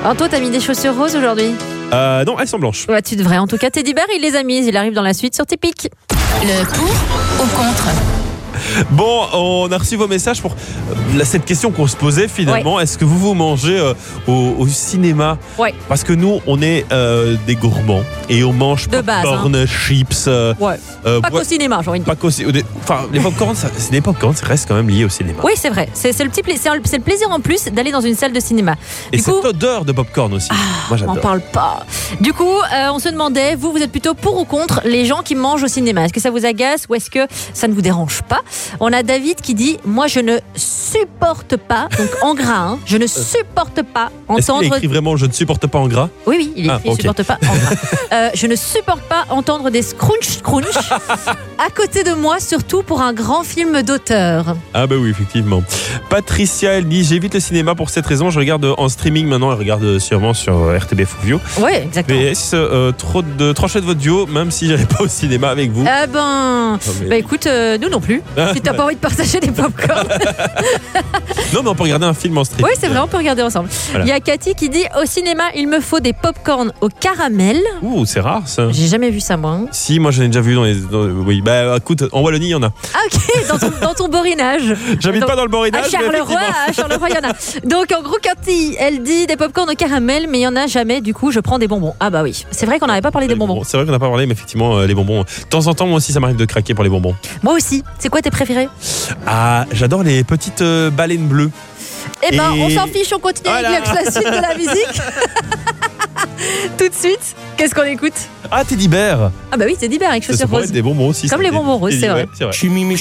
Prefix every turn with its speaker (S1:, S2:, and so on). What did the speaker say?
S1: Toi, t'as mis des chaussures roses aujourd'hui?
S2: Non, elles sont blanches.
S1: Ouais, tu devrais. En tout cas, Teddy Bear, il les a mises. Il arrive dans la suite sur Tipeee.
S3: Le pour ou contre?
S2: Bon, on a reçu vos messages pour cette question qu'on se posait finalement.
S1: Ouais.
S2: Est-ce que vous mangez au cinéma?
S1: Ouais.
S2: Parce que nous, on est des gourmands et on mange
S1: De base,
S2: popcorn, chips.
S1: Ouais. Pas qu'au cinéma, j'ai envie de dire.
S2: Pas qu'au enfin, les popcorn, c'est des popcorn, ça reste quand même lié au cinéma.
S1: Oui, c'est vrai. C'est le plaisir en plus d'aller dans une salle de cinéma.
S2: Et
S1: Du coup,
S2: cette odeur de popcorn aussi. Moi,
S1: on n'en
S2: j'adore.
S1: parle pas. Du coup, on se demandait, vous êtes plutôt pour ou contre les gens qui mangent au cinéma? Est-ce que ça vous agace ou est-ce que ça ne vous dérange pas? On a David qui dit, moi je ne supporte pas, donc en gras, hein, je ne supporte pas
S2: Est-ce qu'il
S1: entendre...
S2: écrit vraiment « je ne supporte pas » en gras?
S1: Oui, il écrit,
S2: ok.
S1: supporte pas en gras. Je ne supporte pas entendre des scrunch à côté de moi, surtout pour un grand film d'auteur.
S2: Ah bah oui, effectivement. Patricia, elle dit, j'évite le cinéma pour cette raison, je regarde en streaming maintenant, elle regarde sûrement sur RTBF ou Vio.
S1: Oui, exactement.
S2: PS, trop de votre duo, même si j'irai pas au cinéma avec vous.
S1: Bah écoute, nous non plus. Si t'as pas envie de partager des popcorn.
S2: Non, mais on peut regarder un film en streaming.
S1: Oui, c'est vrai, on peut regarder ensemble.
S2: Voilà.
S1: Il y a Cathy qui dit, au cinéma, il me faut des popcorn au caramel.
S2: Ouh, c'est rare ça.
S1: J'ai jamais vu ça, moi. Hein.
S2: Si, moi j'en ai déjà vu oui, bah écoute, en Wallonie, il y en a.
S1: Ah ok, dans ton borinage.
S2: J'habite
S1: Donc,
S2: pas dans le borinage,
S1: À Charleroi, il y en a. Donc en gros, Cathy, elle dit des popcorn au caramel, mais il y en a jamais. Du coup, je prends des bonbons. Ah bah oui, c'est vrai qu'on n'avait pas parlé des bonbons.
S2: C'est vrai qu'on n'a pas parlé, mais effectivement, les bonbons. De temps en temps, moi aussi, ça m'arrive de craquer pour les bonbons.
S1: Moi aussi. C'est quoi tes préférés?
S2: Ah, j'adore les petites baleines bleues.
S1: Eh ben,
S2: Et-
S1: on s'en fiche, on continue
S2: Voilà.
S1: avec la suite de la musique. Tout de suite, qu'est-ce qu'on écoute?
S2: Ah, Teddy Bear.
S1: Ah bah oui, c'est Teddy Bear avec
S2: Ça
S1: chaussures
S2: pourrait
S1: roses.
S2: être des bonbons aussi.
S1: Comme
S2: ça.
S1: les bonbons roses,
S2: Teddy
S1: c'est vrai.
S2: Bear, c'est vrai.
S4: Je suis Mimi